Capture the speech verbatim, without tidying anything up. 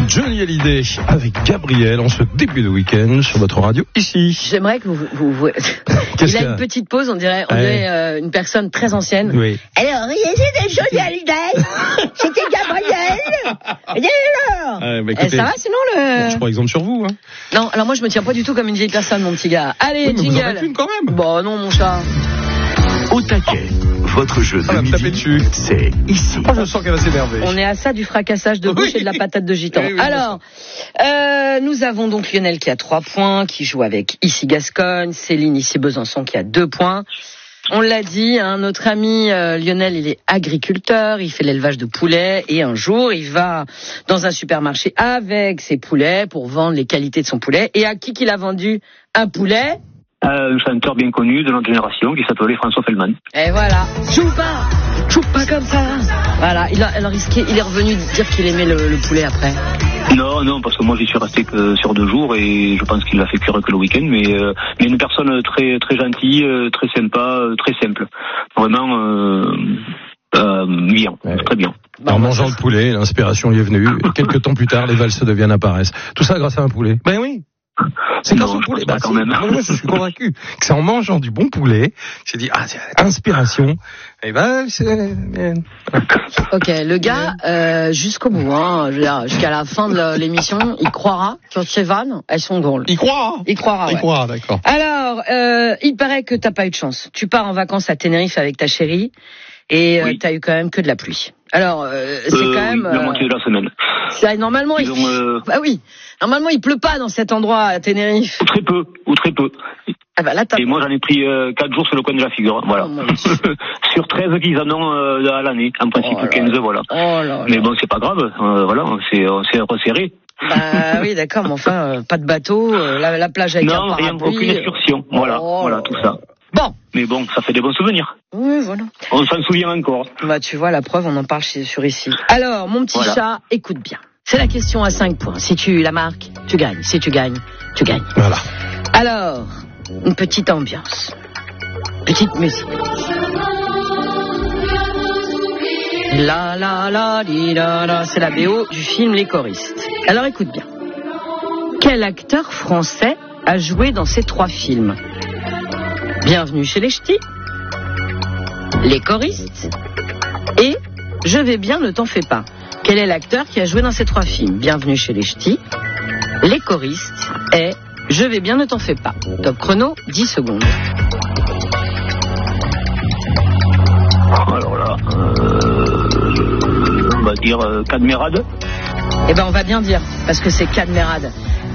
Johnny Hallyday avec Gabriel en ce début de week-end sur votre radio ici. J'aimerais que vous... vous, vous... Il a une petite pause, on dirait, on dirait euh, une personne très ancienne. Oui. Alors, c'était Johnny Hallyday, c'était Gabriel. Et alors euh, bah, écoutez, eh, ça va sinon le... Bon, je prends exemple sur vous. Hein. Non, alors moi je me tiens pas du tout comme une vieille personne, mon petit gars. Allez, oui, jingle. Vous en faites une quand même. Bon, non, mon chat. Au taquet, votre jeu de ah, midi, dessus. c'est ici. Oh, je sens qu'elle va s'énerver. On est à ça du fracassage de bouche oui. et de la patate de gitan. Oui, oui, Alors, euh, nous avons donc Lionel qui a trois points, qui joue avec Ici Gascogne, Céline Ici Besançon qui a deux points. On l'a dit, hein, notre ami euh, Lionel, il est agriculteur, il fait l'élevage de poulets et un jour, il va dans un supermarché avec ses poulets pour vendre les qualités de son poulet. Et à qui qu'il a vendu un poulet ? Un chanteur bien connu de notre génération qui s'appelait François Feldman. Et voilà, joue pas, joue pas comme ça. Voilà, il a, il a risqué, il est revenu dire qu'il aimait le, le poulet après. Non, non, parce que moi j'y suis resté que sur deux jours et je pense qu'il l'a fait cuire que le week-end, mais, euh, mais une personne très très gentille, très sympa, très simple. Vraiment euh, euh, bien, ouais. Très bien. En mangeant le poulet, l'inspiration lui est venue. Et quelques temps plus tard, les valses de Vienne apparaissent. Tout ça grâce à un poulet. Ben oui. C'est grâce au poulet. Bah, quand si, même. Moi, je suis convaincu que c'est en mangeant du bon poulet. J'ai dit, ah, inspiration. Et ben, c'est bien. Ok, le gars, euh, jusqu'au bout, hein, je veux dire, jusqu'à la fin de l'émission, il croira que ces vannes, elles sont drôles. Il croira. Il croira, ouais. Il croira, d'accord. Alors, euh, il paraît que t'as pas eu de chance. Tu pars en vacances à Tenerife avec ta chérie et oui. euh, t'as eu quand même que de la pluie. Alors, euh, c'est euh, quand même... Oui, la moitié de la semaine. Ça, normalement, il... Ont, euh... Bah oui, normalement, il pleut pas dans cet endroit à Tenerife. Ou très peu, ou très peu. Ah bah là, t'as... Et moi, j'en ai pris euh, quatre jours sur le coin de la figure, voilà. Oh, sur treize qu'ils en ont euh, à l'année, en principe oh quinze, là. Voilà. Oh là mais là. bon, c'est pas grave, euh, voilà, c'est, c'est resserré. Bah oui, d'accord, mais enfin, euh, pas de bateau, euh, la, la plage avec non, un parapluie. Non, aucune excursion, voilà, oh voilà, tout ça. Bon. Mais bon, ça fait des bons souvenirs. Oui, voilà. On s'en souvient encore. Bah, tu vois, la preuve, on en parle sur ici. Alors, mon petit voilà. chat, écoute bien. C'est la question à cinq points. Si tu la marques, tu gagnes. Si tu gagnes, tu gagnes. Voilà. Alors, une petite ambiance. Petite musique. La la la li la la. C'est la B O du film Les Choristes. Alors, écoute bien. Quel acteur français a joué dans ces trois films ? Bienvenue chez les Ch'tis, Les Choristes et Je vais bien, ne t'en fais pas. Quel est l'acteur qui a joué dans ces trois films ? Bienvenue chez les Ch'tis, Les Choristes et Je vais bien, ne t'en fais pas. Top chrono, dix secondes. Alors là, euh, on va dire euh, Cadmerade. Eh ben on va bien dire, parce que c'est Cadmerade.